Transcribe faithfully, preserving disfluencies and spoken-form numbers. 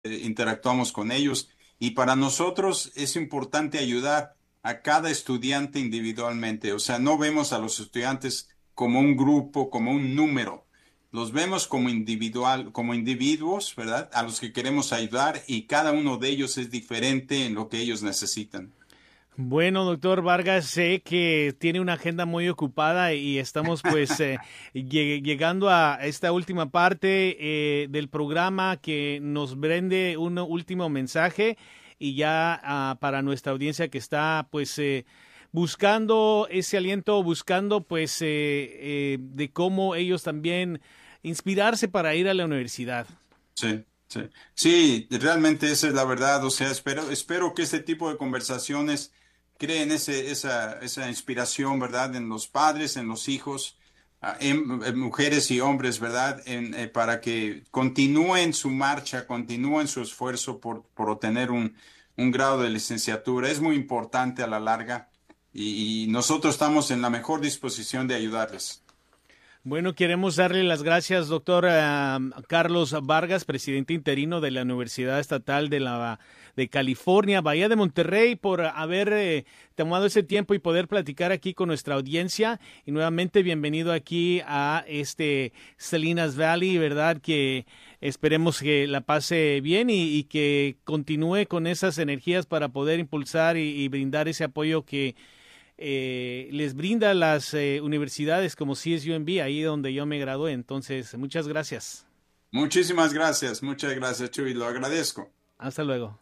eh, interactuamos con ellos y para nosotros es importante ayudar a cada estudiante individualmente. O sea, no vemos a los estudiantes como un grupo, como un número. Los vemos como individual, como individuos, ¿verdad? A los que queremos ayudar y cada uno de ellos es diferente en lo que ellos necesitan. Bueno, doctor Vargas, sé que tiene una agenda muy ocupada y estamos pues eh, lleg- llegando a esta última parte eh, del programa que nos brinde un último mensaje y ya ah, para nuestra audiencia que está pues eh, buscando ese aliento, buscando pues eh, eh, de cómo ellos también inspirarse para ir a la universidad. Sí, sí. Sí, realmente esa es la verdad. O sea, espero, espero que este tipo de conversaciones creen ese, esa, esa inspiración, ¿verdad? En los padres, en los hijos, ah, en, en mujeres y hombres, ¿verdad? En, eh, para que continúen su marcha, continúen su esfuerzo por, por obtener un, un grado de licenciatura. Es muy importante a la larga y, y nosotros estamos en la mejor disposición de ayudarles. Bueno, queremos darle las gracias, doctor eh, Carlos Vargas, presidente interino de la Universidad Estatal de la de California, Bahía de Monterrey, por haber eh, tomado ese tiempo y poder platicar aquí con nuestra audiencia. Y nuevamente bienvenido aquí a este Salinas Valley, ¿verdad? Que esperemos que la pase bien y, y que continúe con esas energías para poder impulsar y, y brindar ese apoyo que eh, les brinda las eh, universidades como C S U M B, ahí donde yo me gradué. Entonces, muchas gracias. Muchísimas gracias, muchas gracias, Chuy, lo agradezco. Hasta luego.